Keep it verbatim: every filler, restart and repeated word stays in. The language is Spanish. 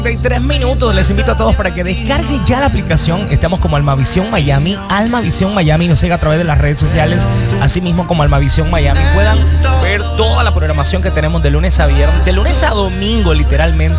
Tres minutos, les invito a todos para que descarguen ya la aplicación. Estamos como Almavisión Miami, Almavisión Miami, nos siga a través de las redes sociales, así mismo como Almavisión Miami. Puedan ver toda la programación que tenemos de lunes a viernes, de lunes a domingo literalmente,